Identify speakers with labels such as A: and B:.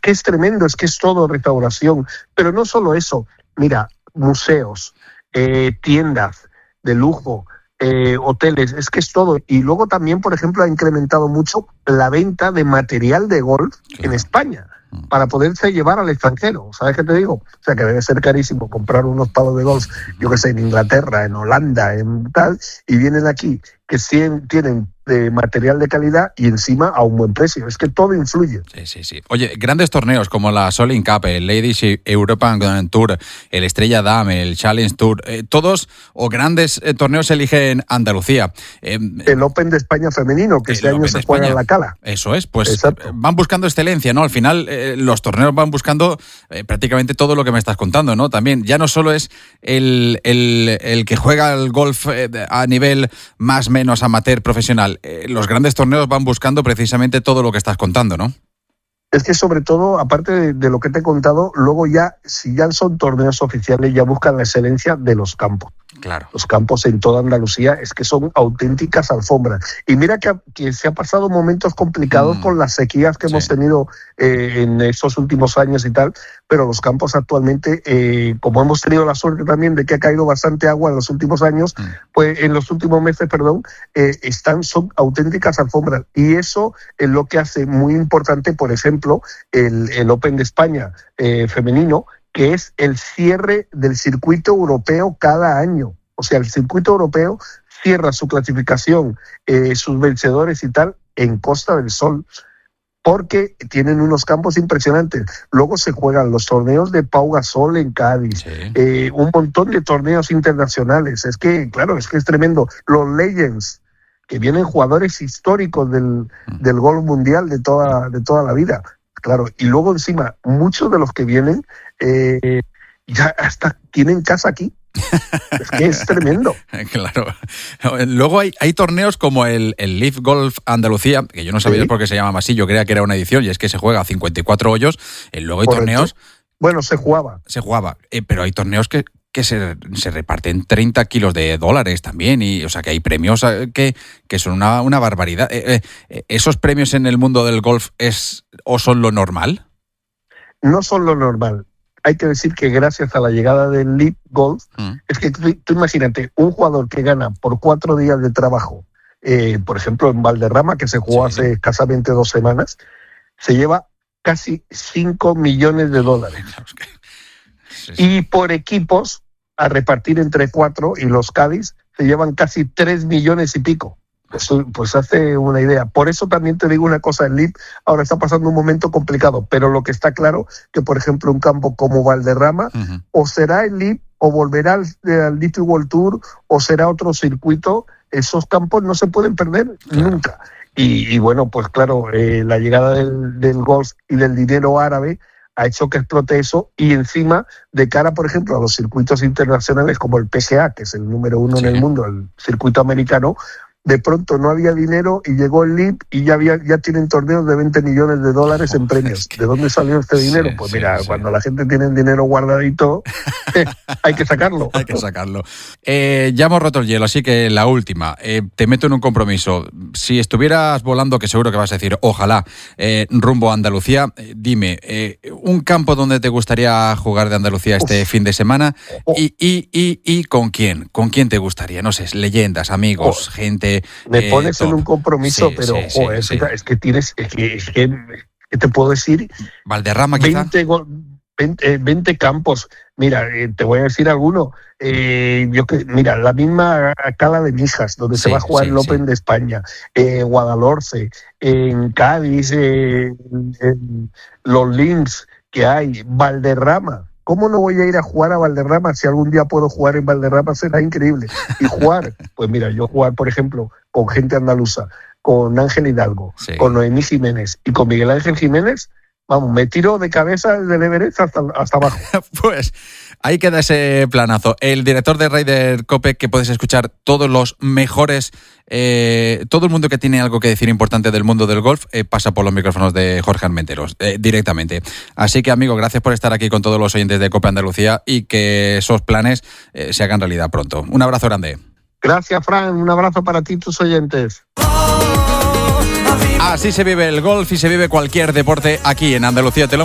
A: que es tremendo, es que es todo restauración. Pero no solo eso, mira, museos, tiendas de lujo, hoteles, es que es todo. Y luego también, por ejemplo, ha incrementado mucho la venta de material de golf en España para poderse llevar al extranjero. ¿Sabes qué te digo? O sea, que debe ser carísimo comprar unos palos de golf, yo qué sé, en Inglaterra, en Holanda, en tal, y vienen aquí que tienen material de calidad y encima a un buen precio. Es que todo influye.
B: Sí. Oye, grandes torneos como la Solheim Cup, el Ladies European Tour, el Estrella Damm, el Challenge Tour, todos o grandes torneos eligen Andalucía.
A: El Open de España femenino, que este año se juega en La Cala.
B: Eso es, pues
A: exacto.
B: Van buscando excelencia, ¿no? Al final los torneos van buscando prácticamente todo lo que me estás contando, ¿no? También ya no solo es el que juega el golf a nivel más o menos amateur profesional. Los grandes torneos van buscando precisamente todo lo que estás contando, ¿no?
A: Es que sobre todo, aparte de lo que te he contado, luego ya, si ya son torneos oficiales, ya buscan la excelencia de los campos.
B: Claro.
A: Los campos en toda Andalucía es que son auténticas alfombras. Y mira que se ha pasado momentos complicados con las sequías que hemos tenido en estos últimos años y tal, pero los campos actualmente, como hemos tenido la suerte también de que ha caído bastante agua en los últimos años, pues en los últimos meses, son auténticas alfombras. Y eso es lo que hace muy importante, por ejemplo, el Open de España femenino, que es el cierre del circuito europeo cada año. O sea, el circuito europeo cierra su clasificación, sus vencedores y tal, en Costa del Sol, porque tienen unos campos impresionantes. Luego se juegan los torneos de Pau Gasol en Cádiz, un montón de torneos internacionales. Es que, claro, es tremendo. Los Legends, que vienen jugadores históricos del golf mundial de toda la vida. Claro, y luego encima, muchos de los que vienen ya hasta tienen casa aquí. Es que es tremendo.
B: Claro. Luego hay torneos como el Leaf Golf Andalucía, que yo no sabía por qué se llama así, yo creía que era una edición, y es que se juega a 54 hoyos. Luego hay torneos...
A: Bueno, se jugaba,
B: pero hay torneos que se reparten 30 kilos de dólares también, y o sea que hay premios que son una barbaridad. ¿Esos premios en el mundo del golf son lo normal?
A: No son lo normal. Hay que decir que gracias a la llegada del Leap Golf, es que tú imagínate, un jugador que gana por 4 días de trabajo, por ejemplo en Valderrama, que se jugó hace escasamente 2 semanas, se lleva casi $5 millones. Y por equipos, a repartir entre 4, y los Cádiz se llevan casi 3 millones y pico. Pues hace una idea. Por eso también te digo una cosa, el LIP ahora está pasando un momento complicado, pero lo que está claro que, por ejemplo, un campo como Valderrama, o será el LIP, o volverá al DP World Tour, o será otro circuito. Esos campos no se pueden perder nunca. Y bueno, pues claro, la llegada del golf y del dinero árabe ha hecho que explote eso, y encima, de cara, por ejemplo, a los circuitos internacionales como el PGA, que es el número 1 en el mundo, el circuito americano, de pronto no había dinero y llegó el LIP y ya tienen torneos de $20 millones en premios. ¿De dónde salió este dinero? Pues mira, cuando la gente tiene el dinero guardadito, hay que sacarlo.
B: Hay que sacarlo. Ya hemos roto el hielo, así que la última. Te meto en un compromiso. Si estuvieras volando, que seguro que vas a decir, ojalá, rumbo a Andalucía, dime, un campo donde te gustaría jugar de Andalucía este fin de semana y ¿con quién? ¿Con quién te gustaría? No sé, leyendas, amigos, gente...
A: Me pones en un compromiso, pero es que tienes... ¿Qué te puedo decir?
B: Valderrama, quizá.
A: 20 campos. Mira, te voy a decir alguno. Mira, la misma Cala de Mijas, donde se va a jugar el Open de España, Guadalhorce, en Cádiz, los links que hay, Valderrama. ¿Cómo no voy a ir a jugar a Valderrama? Si algún día puedo jugar en Valderrama, será increíble. Y jugar, pues mira, yo jugar, por ejemplo, con gente andaluza, con Ángel Hidalgo, con Noemí Jiménez y con Miguel Ángel Jiménez, vamos, me tiro de cabeza desde el Everest hasta abajo.
B: Pues ahí queda ese planazo. El director de Ryder Cope, que puedes escuchar todos los mejores, todo el mundo que tiene algo que decir importante del mundo del golf, pasa por los micrófonos de Jorge Armenteros, directamente. Así que, amigo, gracias por estar aquí con todos los oyentes de Cope Andalucía y que esos planes se hagan realidad pronto. Un abrazo grande.
A: Gracias, Fran. Un abrazo para ti y tus oyentes.
B: Así se vive el golf y se vive cualquier deporte aquí en Andalucía.